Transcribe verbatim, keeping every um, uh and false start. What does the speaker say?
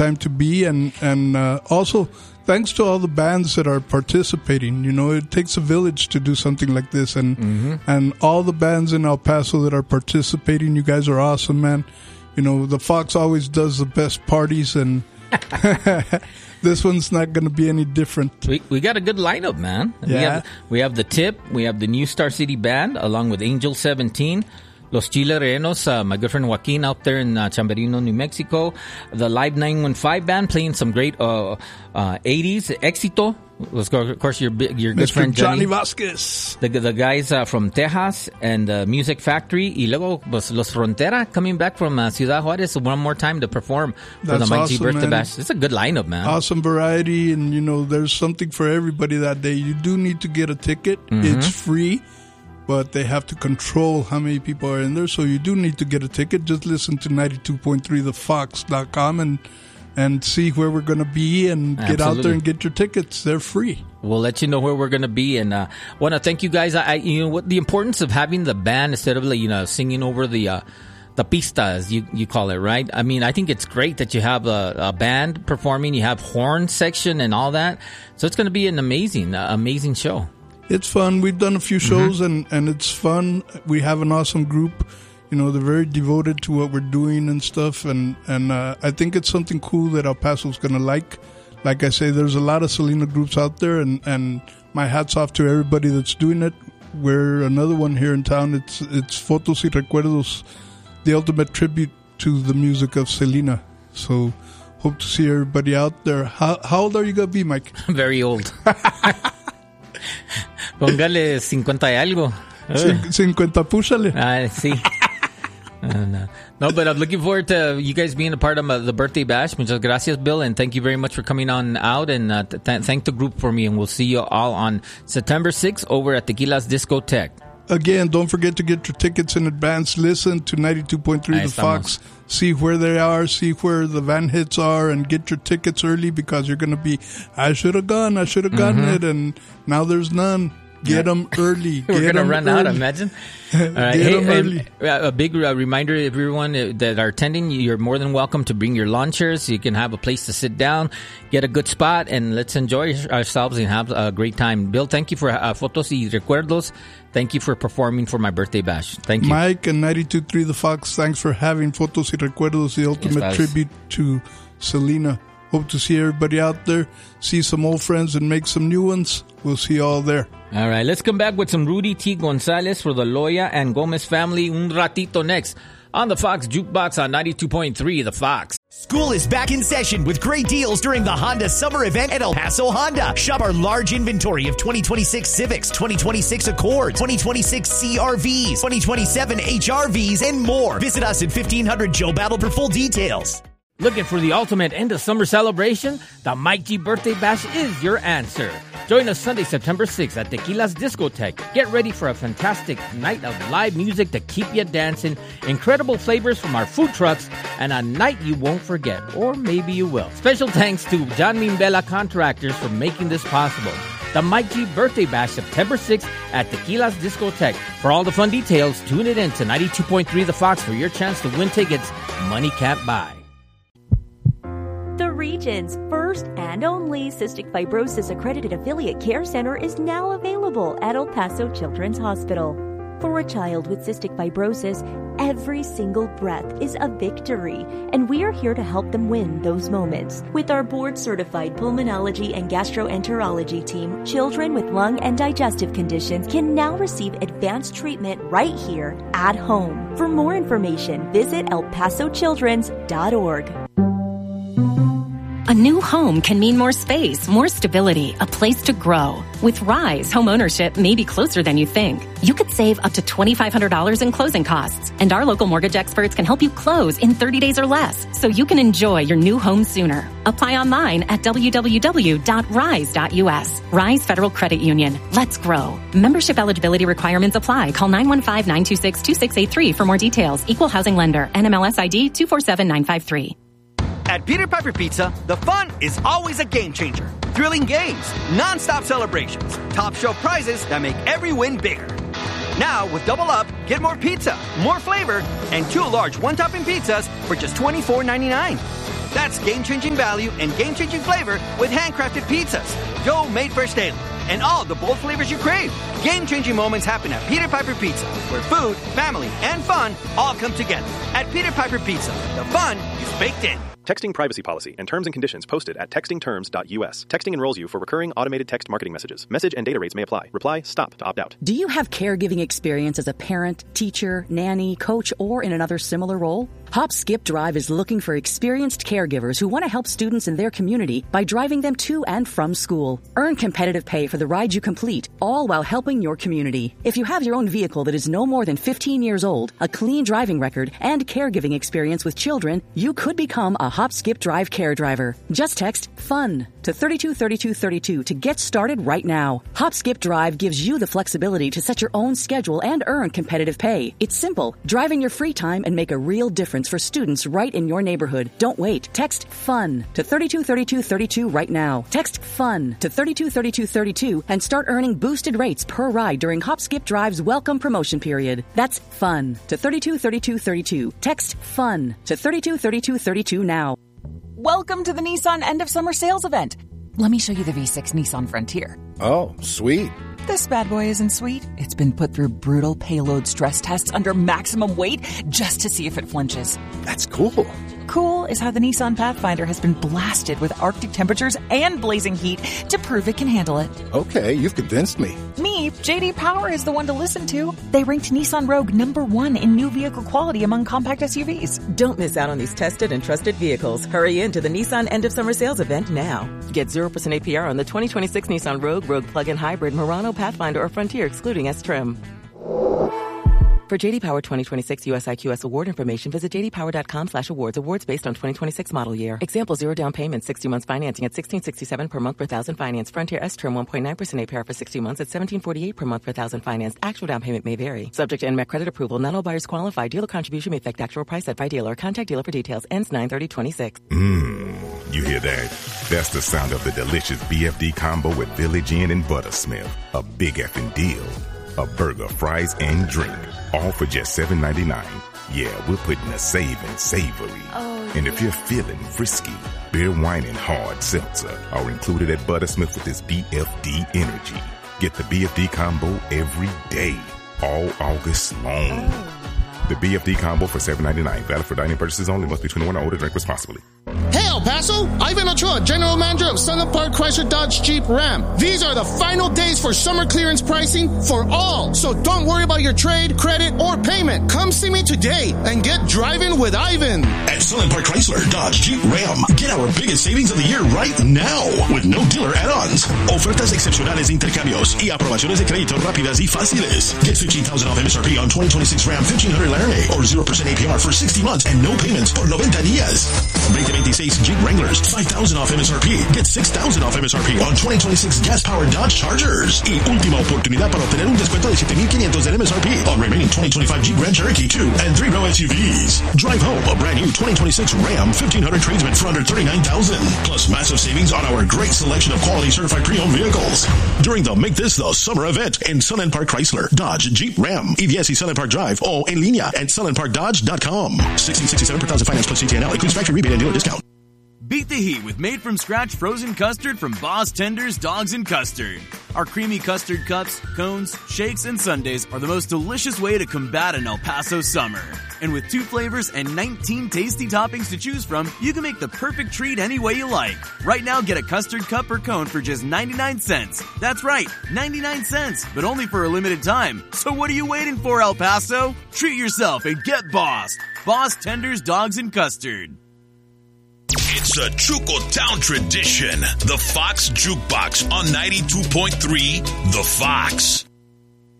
time to be. And, and uh, also, thanks to all the bands that are participating. You know, it takes a village to do something like this. And, mm-hmm. and all the bands in El Paso that are participating, you guys are awesome, man. You know, the Fox always does the best parties, and this one's not going to be any different. We we got a good lineup, man. Yeah. We have, we have the Tip. We have the New Star City Band, along with Angel seventeen. Los Chilerenos, uh, my good friend Joaquin out there in uh, Chamberino, New Mexico. The Live nine one five Band playing some great uh, uh, eighties. Éxito. Let's go, of course, your your good Mister friend Johnny, Johnny Vasquez. The, the guys uh, from Tejas and uh, Music Factory. Y luego pues, Los Frontera coming back from uh, Ciudad Juárez one more time to perform for That's the Mike awesome, G Birthday man. Bash. It's a good lineup, man. Awesome variety, and, you know, there's something for everybody that day. You do need to get a ticket. Mm-hmm. It's free, but they have to control how many people are in there, so you do need to get a ticket. Just listen to ninety-two point three the fox dot com and and see where we're going to be, and get Absolutely. out there and get your tickets. They're free. We'll let you know where we're going to be, and uh, want to thank you guys. I, I, you know, what the importance of having the band instead of, like, you know, singing over the uh, the pista, as you you call it, right? I mean, I think it's great that you have a, a band performing, you have horn section and all that. So it's going to be an amazing, uh, amazing show. It's fun. We've done a few shows, Mm-hmm. and, and it's fun. We have an awesome group. You know, they're very devoted to what we're doing and stuff. And, and uh, I think it's something cool that El Paso's going to like. Like I say, there's a lot of Selena groups out there, and, and my hat's off to everybody that's doing it. We're another one here in town. It's it's Fotos y Recuerdos, the ultimate tribute to the music of Selena. So hope to see everybody out there. How, how old are you going to be, Mike? Very old. Póngale cincuenta y algo. Cin- cincuenta, púchale. I see. Uh, no. no, but I'm looking forward to you guys being a part of uh, the birthday bash. Muchas gracias, Bill, and thank you very much for coming on out, and uh, th- thank the group for me, and we'll see you all on September sixth over at Tequila's Discotheque. Again, don't forget to get your tickets in advance. Listen to ninety-two point three Ahí The estamos. Fox. See where they are, see where the van hits are, and get your tickets early, because you're going to be, I should have gone, I should have gotten Mm-hmm. it, and now there's none. Get them early. We're Get going to 'em run early. out, imagine. All right. Get Hey, 'em early. and, uh, a big uh, reminder to everyone uh, that are attending, you're more than welcome to bring your lawn chairs. You can have a place to sit down, get a good spot, and let's enjoy ourselves and have a great time. Bill, thank you for uh, Fotos y Recuerdos. Thank you for performing for my birthday bash. Thank you. Mike and ninety-two point three The Fox, thanks for having Fotos y Recuerdos, the ultimate Yes, tribute to Selena. Hope to see everybody out there, see some old friends, and make some new ones. We'll see you all there. All right, let's come back with some Rudy T. Gonzalez for the Loya and Gomez family. Un ratito next on the Fox Jukebox on ninety-two point three The Fox. School is back in session with great deals during the Honda Summer Event at El Paso Honda. Shop our large inventory of twenty twenty-six Civics, twenty twenty-six Accords, twenty twenty-six C R Vs, twenty twenty-seven H R Vs, and more. Visit us at fifteen hundred Joe Battle for full details. Looking for the ultimate end of summer celebration? The Mike G Birthday Bash is your answer. Join us Sunday, September sixth at Tequila's Discotheque. Get ready for a fantastic night of live music to keep you dancing, incredible flavors from our food trucks, and a night you won't forget, or maybe you will. Special thanks to John Mimbella Contractors for making this possible. The Mike G Birthday Bash, September sixth at Tequila's Discotheque. For all the fun details, tune it in to ninety-two point three The Fox for your chance to win tickets money can't buy. The region's first and only cystic fibrosis accredited affiliate care center is now available at El Paso Children's Hospital. For a child with cystic fibrosis, every single breath is a victory, and we are here to help them win those moments. With our board-certified pulmonology and gastroenterology team, children with lung and digestive conditions can now receive advanced treatment right here at home. For more information, visit el paso childrens dot org. A new home can mean more space, more stability, a place to grow. With Rise, home ownership may be closer than you think. You could save up to twenty-five hundred dollars in closing costs, and our local mortgage experts can help you close in thirty days or less, so you can enjoy your new home sooner. Apply online at w w w dot rise dot u s. Rise Federal Credit Union. Let's grow. Membership eligibility requirements apply. Call nine one five, nine two six, two six eight three for more details. Equal housing lender. N M L S I D two four seven nine five three. At Peter Piper Pizza, the fun is always a game changer. Thrilling games, non-stop celebrations, top shelf prizes that make every win bigger. Now, with Double Up, get more pizza, more flavor, and two large one-topping pizzas for just twenty-four ninety-nine. That's game-changing value and game-changing flavor with handcrafted pizzas, dough made fresh daily, and all the bold flavors you crave. Game-changing moments happen at Peter Piper Pizza, where food, family, and fun all come together. At Peter Piper Pizza, the fun is baked in. Texting privacy policy and terms and conditions posted at texting terms dot U S. Texting enrolls you for recurring automated text marketing messages. Message and data rates may apply. Reply STOP to opt out. Do you have caregiving experience as a parent, teacher, nanny, coach, or in another similar role? Hop Skip Drive is looking for experienced caregivers who want to help students in their community by driving them to and from school. Earn competitive pay for the ride you complete, all while helping your community. If you have your own vehicle that is no more than fifteen years old, a clean driving record, and caregiving experience with children, you could become a Hop Skip Drive care driver. Just text FUN to thirty-two thirty-two thirty-two to get started right now. Hop Skip Drive gives you the flexibility to set your own schedule and earn competitive pay. It's simple. Drive in your free time and make a real difference for students right in your neighborhood. Don't wait. Text FUN to thirty-two thirty-two thirty-two right now. Text FUN to thirty-two thirty-two thirty-two and start earning boosted rates per ride during Hop Skip Drive's welcome promotion period. That's FUN to thirty-two thirty-two thirty-two. Text FUN to thirty-two thirty-two thirty-two now. Welcome to the Nissan End of Summer Sales Event. Let me show you the V six Nissan Frontier. Oh, sweet. This bad boy isn't sweet. It's been put through brutal payload stress tests under maximum weight just to see if it flinches. That's cool. Cool is how the Nissan Pathfinder has been blasted with Arctic temperatures and blazing heat to prove it can handle it. Okay, you've convinced me. Me, J D Power is the one to listen to. They ranked Nissan Rogue number one in new vehicle quality among compact S U Vs. Don't miss out on these tested and trusted vehicles. Hurry into the Nissan End of Summer Sales Event now. Get zero percent A P R on the twenty twenty-six Nissan Rogue, Rogue Plug-in Hybrid, Murano, Pathfinder, or Frontier, excluding S-Trim. For J D Power twenty twenty-six U S I Q S award information, visit j d power dot com slash awards. Awards based on twenty twenty-six model year. Example, zero down payment, sixty months financing at sixteen sixty-seven per month per thousand finance. Frontier S-Trim one point nine percent A P R for sixty months at seventeen forty-eight per month per thousand financed. Actual down payment may vary. Subject to N M E C credit approval. Not all buyers qualify. Dealer contribution may affect actual price set by dealer. Contact dealer for details. Ends nine thirty twenty-six. Mmm. You hear that? That's the sound of the delicious B F D combo with Village Inn and Buttersmith. A big effing deal. A burger, fries, and drink. All for just seven ninety-nine. Yeah, we're putting a saving savory. Oh, and if you're feeling frisky, beer, wine, and hard seltzer are included at Buttersmith with this B F D energy. Get the B F D combo every day, all August long. Oh. The B F D combo for seven ninety-nine. Valid for dining purchases only. Must be twenty-one or older. Drink responsibly. Hey, El Paso! Ivan Ochoa, General Manager of Sunland Park Chrysler Dodge Jeep Ram. These are the final days for summer clearance pricing for all. So don't worry about your trade, credit, or payment. Come see me today and get driving with Ivan. At Sunland Park Chrysler Dodge Jeep Ram, get our biggest savings of the year right now with no dealer add-ons. Ofertas excepcionales de intercambios y aprobaciones de crédito rápidas y fáciles. Get fifteen thousand off M S R P on twenty twenty-six Ram fifteen hundred Laramie or zero percent A P R for sixty months and no payments por noventa días. twenty twenty-six Jeep Wranglers, five thousand off M S R P. Get six thousand off M S R P on twenty twenty-six gas-powered Dodge Chargers. Y última oportunidad para obtener un descuento de siete mil quinientos del M S R P on remaining twenty twenty-five Jeep Grand Cherokee two and three row S U Vs. Drive home a brand new twenty twenty-six Ram fifteen hundred tradesman for under thirty-nine thousand dollars. Plus massive savings on our great selection of quality certified pre-owned vehicles. During the Make This the Summer event in Sunland Park Chrysler, Dodge, Jeep, Ram, E V S y Sunland Park Drive o en línea at sunland park dodge dot com. sixteen sixty-seven per thousand finance plus C T N L. Includes factory rebate and dealer discount. Beat the heat with made-from-scratch frozen custard from Boss Tenders Dogs and Custard. Our creamy custard cups, cones, shakes, and sundaes are the most delicious way to combat an El Paso summer. And with two flavors and nineteen tasty toppings to choose from, you can make the perfect treat any way you like. Right now, get a custard cup or cone for just ninety-nine cents. That's right, ninety-nine cents, but only for a limited time. So what are you waiting for, El Paso? Treat yourself and get bossed. Boss Tenders Dogs and Custard. It's a Chuco Town tradition. The Fox Jukebox on ninety-two point three The Fox.